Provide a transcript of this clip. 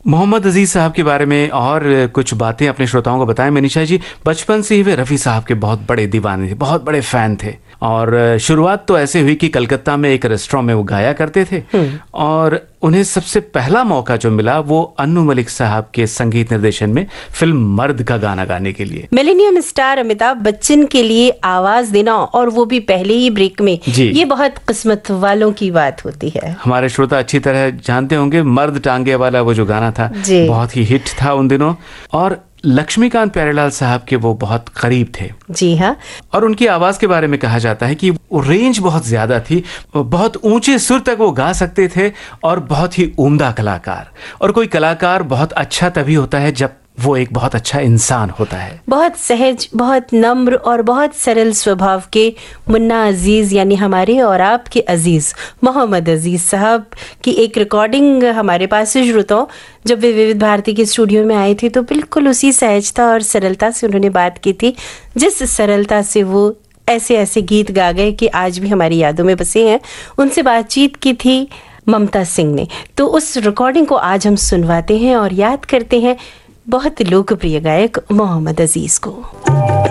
मोहम्मद अजीज साहब के बारे में और कुछ बातें अपने श्रोताओं को बताएं। मनीषा जी, बचपन से ही वे रफ़ी साहब के बहुत बड़े दीवाने थे, बहुत बड़े फ़ैन थे, और शुरुआत तो ऐसे हुई कि कलकत्ता में एक रेस्टोरेंट में वो गाया करते थे, और उन्हें सबसे पहला मौका जो मिला वो अन्नू मलिक साहब के संगीत निर्देशन में फिल्म मर्द का गाना गाने के लिए। मिलेनियम स्टार अमिताभ बच्चन के लिए आवाज देना, और वो भी पहले ही ब्रेक में, ये बहुत किस्मत वालों की बात होती है। हमारे श्रोता अच्छी तरह जानते होंगे, मर्द टांगे वाला वो जो गाना था बहुत ही हिट था उन दिनों, और लक्ष्मीकांत प्यारेलाल साहब के वो बहुत करीब थे। जी हाँ। और उनकी आवाज के बारे में कहा जाता है कि वो रेंज बहुत ज्यादा थी, बहुत ऊंचे सुर तक वो गा सकते थे, और बहुत ही उम्दा कलाकार। और कोई कलाकार बहुत अच्छा तभी होता है जब वो एक बहुत अच्छा इंसान होता है। बहुत सहज, बहुत नम्र और बहुत सरल स्वभाव के मुन्ना अजीज, यानी हमारे और आपके अजीज मोहम्मद अजीज साहब की एक रिकॉर्डिंग हमारे पास है श्रोताओं। जब वे विविध भारती के स्टूडियो में आए थे तो बिल्कुल उसी सहजता और सरलता से उन्होंने बात की थी, जिस सरलता से वो ऐसे ऐसे गीत गा गए कि आज भी हमारी यादों में बसे हैं। उनसे बातचीत की थी ममता सिंह ने, तो उस रिकॉर्डिंग को आज हम सुनवाते हैं और याद करते हैं बहुत लोकप्रिय गायक मोहम्मद अजीज को।